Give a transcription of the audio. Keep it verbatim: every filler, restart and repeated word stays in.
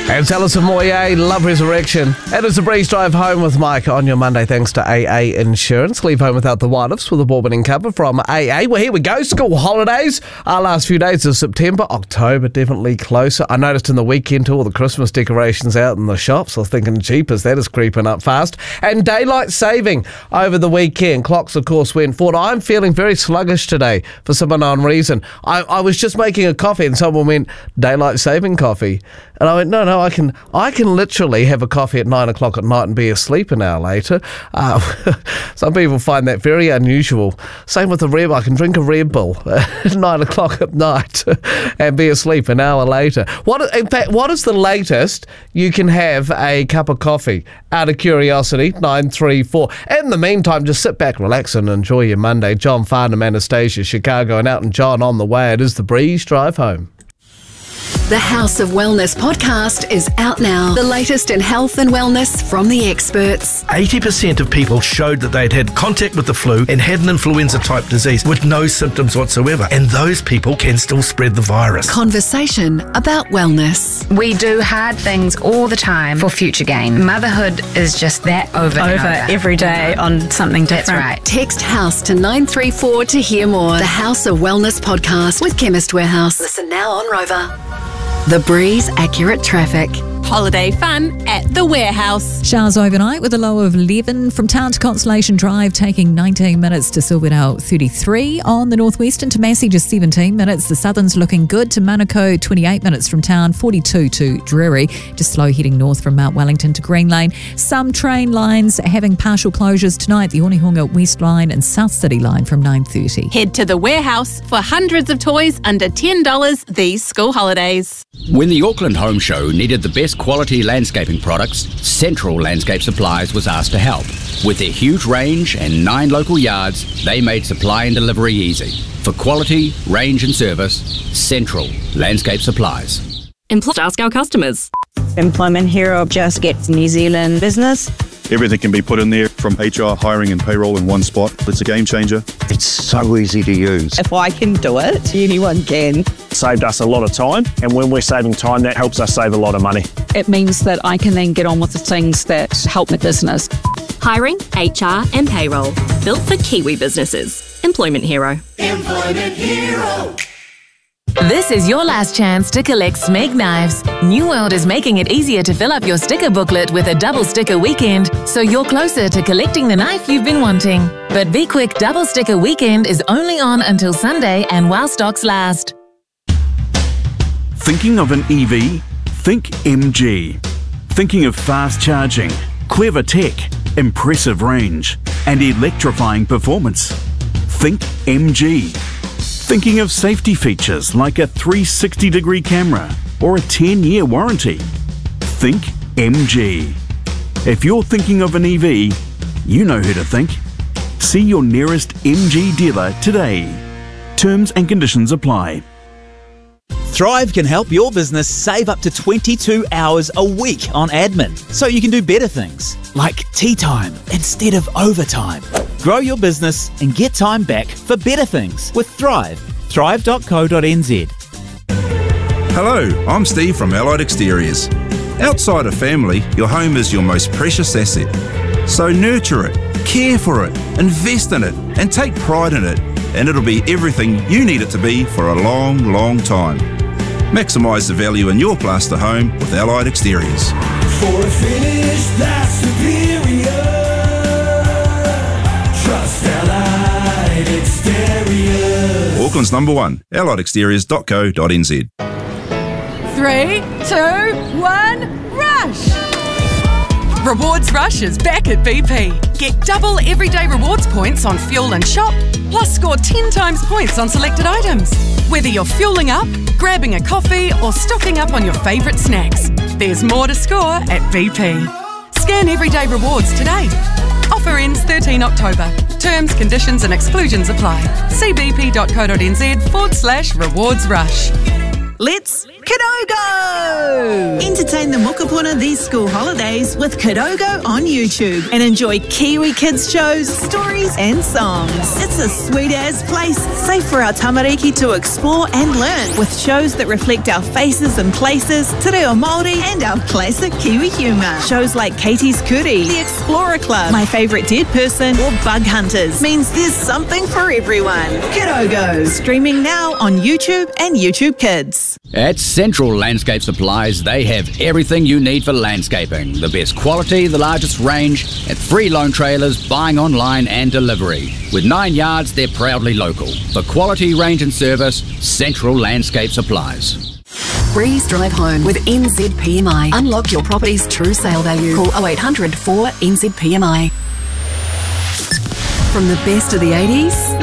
It's Alison Moyet, Love Resurrection. It is a breeze drive home with Mike on your Monday thanks to A A Insurance. Leave home without the write-offs with a ball-winning cover from A A. Well, here we go. School holidays. Our last few days of September. October definitely closer. I noticed in the weekend too, all the Christmas decorations out in the shops. I was thinking, jeepers, that is creeping up fast. And daylight saving over the weekend. Clocks, of course, went forward. I'm feeling very sluggish today for some unknown reason. I, I was just making a coffee and someone went, daylight saving coffee. And I went, no, no, I can I can literally have a coffee at nine o'clock at night and be asleep an hour later. Uh, some people find that very unusual. Same with the Red Bull. I can drink a Red Bull at nine o'clock at night and be asleep an hour later. What, in fact, what is the latest you can have a cup of coffee? Out of curiosity, nine three four. In the meantime, just sit back, relax and enjoy your Monday. John Farnham, Anastasia, Chicago, and Elton John on the way. It is the breeze drive home. The House of Wellness podcast is out now. The latest in health and wellness from the experts. eighty percent of people showed that they'd had contact with the flu and had an influenza-type disease with no symptoms whatsoever. And those people can still spread the virus. Conversation about wellness. We do hard things all the time for future gain. Motherhood is just that over and over. over. Every day on something different. That's right. Text HOUSE to nine three four to hear more. The House of Wellness podcast with Chemist Warehouse. Listen now on Rover. The Breeze Accurate Traffic. Holiday fun at the Warehouse. Showers overnight with a low of eleven from town to Constellation Drive, taking nineteen minutes to Silverdale thirty-three. On the northwestern to Massey, just seventeen minutes. The southern's looking good to Manukau, twenty-eight minutes from town, forty-two to Drury. Just slow heading north from Mount Wellington to Green Lane. Some train lines having partial closures tonight. The Onehunga West Line and South City Line from nine thirty. Head to the Warehouse for hundreds of toys under ten dollars these school holidays. When the Auckland Home Show needed the best quality landscaping products, Central Landscape Supplies was asked to help. With their huge range and nine local yards, they made supply and delivery easy. For quality, range and service, Central Landscape Supplies. Employ- ask our customers. Employment Hero just gets New Zealand business. Everything can be put in there, from H R, hiring and payroll in one spot. It's a game changer. It's so easy to use. If I can do it, anyone can. Saved us a lot of time, and when we're saving time, that helps us save a lot of money. It means that I can then get on with the things that help my business. Hiring, H R and payroll. Built for Kiwi businesses. Employment Hero. Employment Hero. This is your last chance to collect Smeg knives. New World is making it easier to fill up your sticker booklet with a double sticker weekend, so you're closer to collecting the knife you've been wanting. But be quick, double sticker weekend is only on until Sunday and while stocks last. Thinking of an E V? Think M G. Thinking of fast charging, clever tech, impressive range, and electrifying performance? Think M G. Thinking of safety features like a three sixty degree camera or a ten year warranty? Think M G. If you're thinking of an E V, you know who to think. See your nearest M G dealer today. Terms and conditions apply. Thrive can help your business save up to twenty-two hours a week on admin, so you can do better things, like tea time instead of overtime. Grow your business and get time back for better things with Thrive. thrive dot co dot n z. Hello, I'm Steve from Allied Exteriors. Outside of family, your home is your most precious asset. So nurture it, care for it, invest in it, and take pride in it, and it'll be everything you need it to be for a long, long time. Maximise the value in your plaster home with Allied Exteriors. For a finish that's superior, trust Allied Exteriors. Auckland's number one, allied exteriors dot co dot n z. Three, two, one, rush! Rewards Rush is back at B P. Get double everyday rewards points on fuel and shop, plus score ten times points on selected items. Whether you're fueling up, grabbing a coffee, or stocking up on your favourite snacks, there's more to score at B P. Scan everyday rewards today. Offer ends thirteenth October. Terms, conditions and exclusions apply. See bp.co.nz forward slash rewards rush. Let's Kanogo! Entertain entertain the mokopuna these school holidays with Kidogo on YouTube and enjoy Kiwi kids shows, stories and songs. It's a sweet-as place, safe for our tamariki to explore and learn, with shows that reflect our faces and places, te reo Māori and our classic Kiwi humour. Shows like Katie's Kuri, The Explorer Club, My Favourite Dead Person or Bug Hunters means there's something for everyone. Kidogo, streaming now on YouTube and YouTube Kids. At Central Landscape Supplies, they have everything you need for landscaping. The best quality, the largest range, and free loan trailers, buying online and delivery. With nine yards, they're proudly local. For quality, range and service, Central Landscape Supplies. Breeze Drive Home with N Z P M I. Unlock your property's true sale value. Call oh eight hundred four N Z P M I. From the best of the eighties